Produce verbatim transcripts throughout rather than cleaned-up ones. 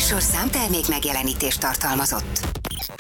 műsor számtermék megjelenítést tartalmazott.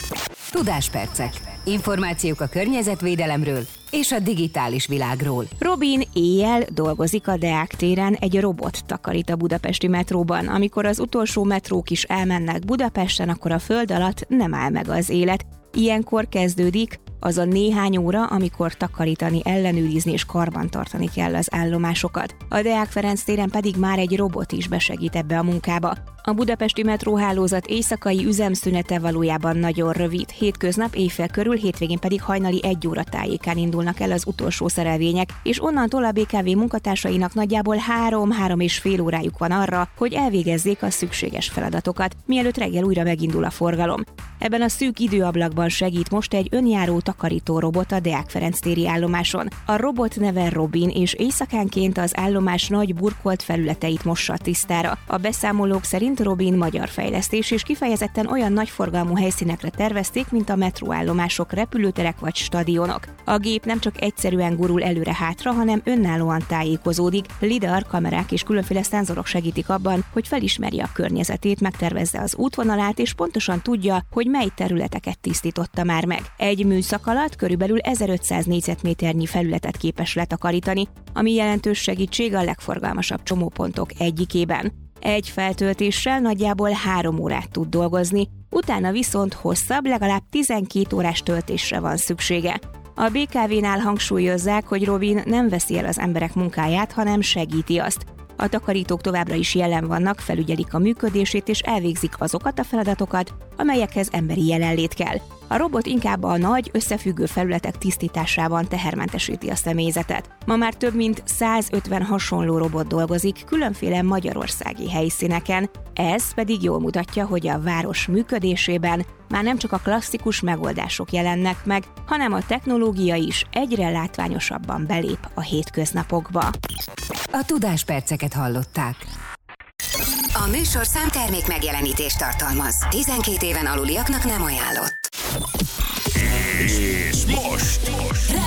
Tudáspercek. Információk a környezetvédelemről és a digitális világról. Robin éjjel dolgozik a Deák téren, egy robot takarít a budapesti metróban. Amikor az utolsó metrók is elmennek Budapesten, akkor a föld alatt nem áll meg az élet. Ilyenkor kezdődik az a néhány óra, amikor takarítani, ellenőrizni és karbantartani kell az állomásokat. A Deák Ferenc téren pedig már egy robot is besegít ebbe a munkába. A budapesti metróhálózat éjszakai üzemszünete valójában nagyon rövid. Hétköznap éjfél körül, hétvégén pedig hajnali egy óra tájékán indulnak el az utolsó szerelvények, és onnantól a bé ká vé munkatársainak nagyjából három-három és fél órájuk van arra, hogy elvégezzék a szükséges feladatokat, mielőtt reggel újra megindul a forgalom. Ebben a szűk időablakban segít most egy önjáró takarító robot a Deák Ferenc téri állomáson. A robot neve Robin, és éjszakánként az állomás nagy burkolt felületeit mossa tisztára. A beszámolók szerint Robin magyar fejlesztés, és kifejezetten olyan nagyforgalmú helyszínekre tervezték, mint a metróállomások, repülőterek vagy stadionok. A gép nem csak egyszerűen gurul előre-hátra, hanem önállóan tájékozódik. lidar, kamerák és különféle szenzorok segítik abban, hogy felismerje a környezetét, megtervezze az útvonalát, és pontosan tudja, hogy mely területeket tisztította már meg. Egy műszak alatt körülbelül ezerötszáz négyzetméternyi felületet képes letakarítani, ami jelentős segítség a legforgalmasabb csomópontok egyikében. Egy feltöltéssel nagyjából három órát tud dolgozni, utána viszont hosszabb, legalább tizenkét órás töltésre van szüksége. A bé ká vénál hangsúlyozzák, hogy Robin nem veszi el az emberek munkáját, hanem segíti azt. A takarítók továbbra is jelen vannak, felügyelik a működését és elvégzik azokat a feladatokat, amelyekhez emberi jelenlét kell. A robot inkább a nagy, összefüggő felületek tisztításában tehermentesíti a személyzetet. Ma már több mint százötven hasonló robot dolgozik különféle magyarországi helyszíneken, ez pedig jól mutatja, hogy a város működésében már nem csak a klasszikus megoldások jelennek meg, hanem a technológia is egyre látványosabban belép a hétköznapokba. A tudásperceket hallották. A műsor számtermék megjelenítést tartalmaz. tizenkét éven aluliaknak nem ajánlott. És most, most.